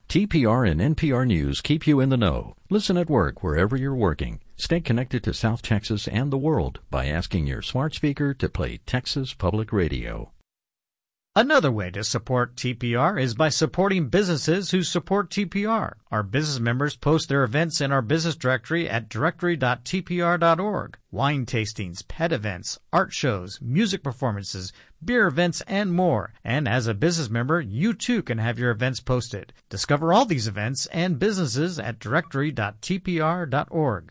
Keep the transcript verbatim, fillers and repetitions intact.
T P R and N P R News keep you in the know. Listen at work wherever you're working. Stay connected to South Texas and the world by asking your smart speaker to play Texas Public Radio. Another way to support T P R is by supporting businesses who support T P R. Our business members post their events in our business directory at directory dot T P R dot org. Wine tastings, pet events, art shows, music performances, beer events, and more. And as a business member, you too can have your events posted. Discover all these events and businesses at directory dot T P R dot org.